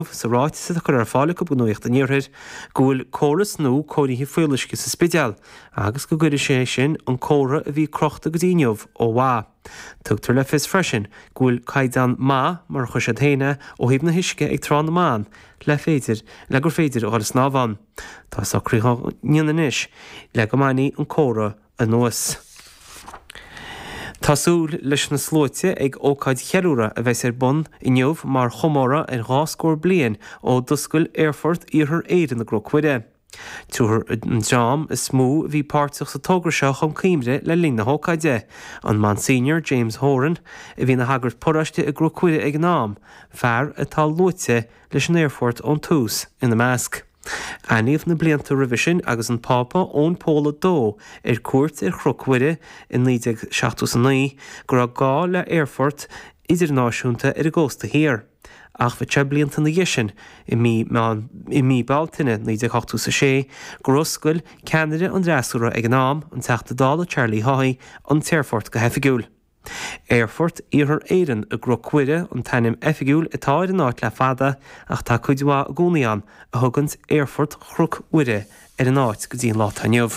sa ráit sa chu ar fála go buíocht a níorthir gúil córas nó cóirithe fuilisce sa spideal, agus go gcuidir sé sin an córa a bhí crochta go daoineh ó bhá. Tugtar le fis freisin gúil caidan má mar chu sé théine ó híomh na hiisce ag trán na mán le gur féidir ó snábhan. Tá sacríthe níanais le go maií an córa a nuas. Tásúil leis na slóite ag ócáid cheúra a bheits ar bun inniuh mar chomóra ar gháscóir bliain ó doscail Airfort iarthar éidir na grocuide. Túair an jam is smú bhí páirteach sa tógra seo chum cíimre le lína hócaide, an man senior James Horan a bhí na hagart poráiste a grocuide ag nám, fearr atá lóite leis an Airfort ón tús ina measc. Aníomh na blianta revision agus an pápa ón póla dó ar cuairt ar chruchhuiide in 1969 gur gá le Airfort idirnáisiúnta ar agósta hir. Ach bheit te blianta na dhisin i mí baltaine 1986 gur oscail ceannaire an dreasúra ag an nám an teachta dála Charlie Haughey an Airfort go hefigiúil. Airfort iarthar éireann a grocuide an tainim efigiúil atá ar an áit le fada ach tá cuidhá a gcónaíonn a thugant Airfort chruchhuiide ar an áit go dtíon lá tainneamh.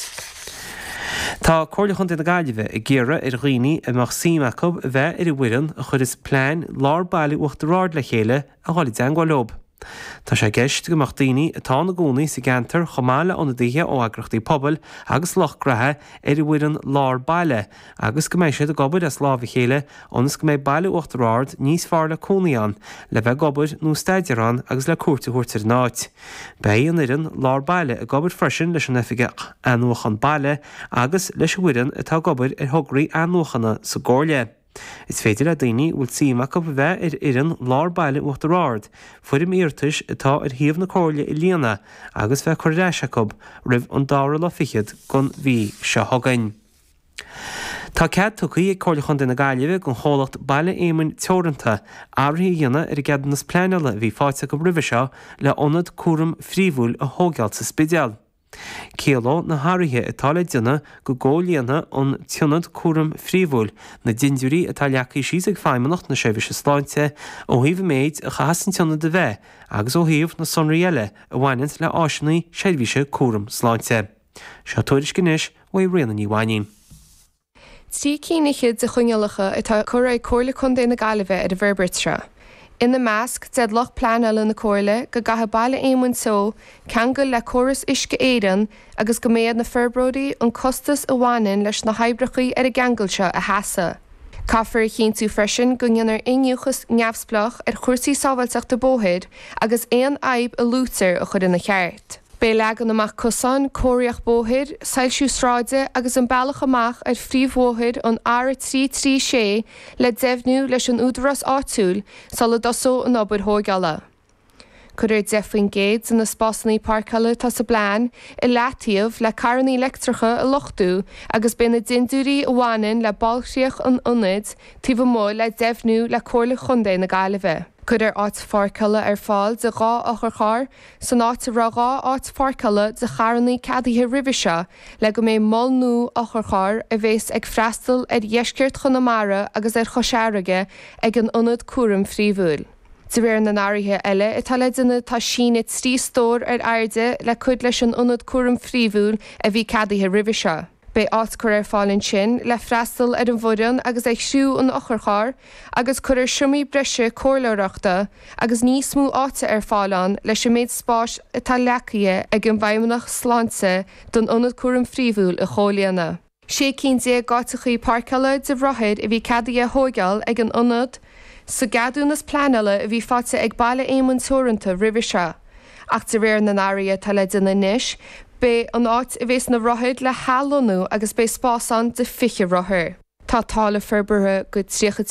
Tá cóirlachant na Gaillimhe i ggéire ar dhaoine amach síimeachb bheith ar i bhuireann a chur is plein lár bailí uachtarráid le chéile a gháilid an gáilób. Tá sé gceist go daoine atá na gcónaí sa gantar chomáile óna daithe ó agrachtaí pobal agus lochgrathe ar i bhuireann lár baile, agus go méid siad a gobad as lábha chéile ónas go méid baile uachtarráid níos fearr le cónaíonn le bheith gobad nó staidirán agus le cuairta thuirtar náit. Bé an iran lár baile a gobad freisin leis an efige anúchan baile agus leis bhuireann atá gobad ar thugraí anúchanna sa ggóirle. Is féidir a daoine bhfuil síimeach go bheith ar iran lár baile uachtarráid, fuidir íortais atá ar thaobh na cóirle i líana agus bheith chuir réiseach ribh an dára le fichiad gon bhí se thugainn. Tá cead tucaí ag cóirlachant na Gaillimhe gon chomhlacht baile éimeann teoranta ábharthaí dhéanana ar gceadannas pleanála bhí fáilte go ribh seo le ionad cuairim phríomhúil a thógáil sa spideal. Céaló na háirithe atá le duine go ggóilíonna an tionad cuairim phríomhúil na dindiúirí atá leacaí síos ag feidhmeannacht na seirbhíse sláinte ó thaobh méid a chasan tionad de bheith agus ó thaobh na sonraíile a bhhainint le áisinaí seirbhíse cuairim sláinte. Seo tuairis gnéis ó réanana ní bhhainnín. Tí cínichiid de chuinealacha atá cura cóirlachant na Gaillimhe ar a bheirbirtre. In the mask, dead loch plan eile na cóirle, go gatha baile éimeann so, cean go le choras isce éireann agus go méad na ferbródaí an costas a bhhaininn leis na haibrechaí ar a gangailse a heasa. Caafar chin tú freisin go ngeanar inniuchas neamhsplach ar chuirsaí sábhailteach de bóthaid agus éon aib a lútar a chud in na cheart. Bé legan amach cosán cóireach bóthaid, sailsiú sráide agus an bailach amach ar phríomhmhóthaid an ára 336 le deimhnú leis an údarás áitiúil sala dosó an obair thógála. Cuidir defaoin géad in na spásannaí parcala tá sa bláin i leatíomh le caraní electricha a lochtú agus bena dindiúirí a bhhaininn le báilsíoch an ionid tíomh mó le deimhnú le cóirla chundé na Gaillimhe. Cuidir áit farcala ar fáil de gá ochar san áit ra gá áit farcala de charaní cadaithe ribhise le go mé molnú ochar a bhés ag freastal ar dheisceart chunamara agus ar chosearige ag an ionad cuairim phríomhúil. Sa bhéir na náirithe eile atá le duine tá síine trí stór ar airde le cuid leis an ionad cuairim phríomhúil a bhí cadaithe ribhise. Bé áit chur ar fáilinn sin le freastal ar an bhuireann agus ag siú an ochar agus chur ar siomí breise cóirleireachta agus níos mú áite ar fáilán leis an méid spáis atá leacaithe ag an bhaimimeach sláinte don ionad cuairim phríomhúil a chomhlíonna. Sé cínte gáitichaí parcala de bhroithead a bhí cadaithe thógáil ag an ionad sa gadúnas pleanála a bhí fáte ag baile éimeann teoranta ribhise. Ach de réir na náirithe tá le duine níos, bé an áit a bhés na bhroithead le hálónú agus bé spásan de fiche bhrothir. Tá tála ferbethe go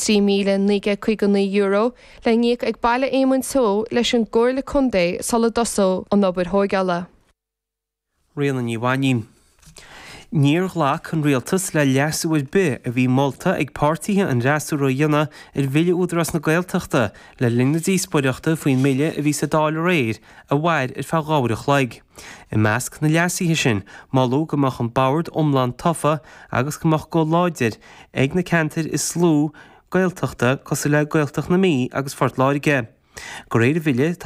33,950 euro le níoch ag baile éimeann tó leis an gcóirla chundé sala dosó an obair thógála. Réanana ní bhhainnín. Níor ghlach an rialtas le leasúid be a bhí molta ag pártaithe an reasúra dhéana ar bhile údarás na Gaeltachta le linadí spoideachta faoin mille a bhí sa dála réir a bhaid ar feadháireach leig. I measc na leasíthe sin máú gomach an báird omlan tofa agus gomach go láidir ag na cantar is slú Gaeltachta cos le Gaeltach na mí agus fort láirige. Go réidir bhile